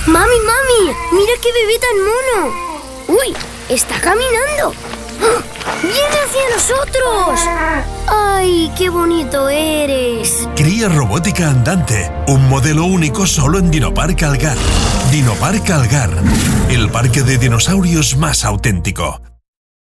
Mami, mira qué bebé tan mono. ¡Uy! ¡Está caminando! ¡Ah! ¡Viene hacia nosotros! ¡Ay, qué bonito eres! Cría robótica andante, un modelo único solo en Dinopark Algar. Dinopark Algar, el parque de dinosaurios más auténtico.